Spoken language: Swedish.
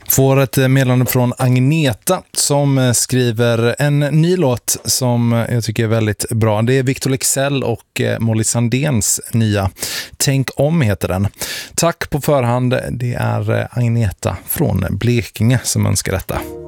Får ett meddelande från Agneta som skriver en ny låt som jag tycker är väldigt bra. Det är Victor Leksell och Molly Sandéns nya Tänk om heter den. Tack på förhand, det är Agneta från Blekinge som önskar detta.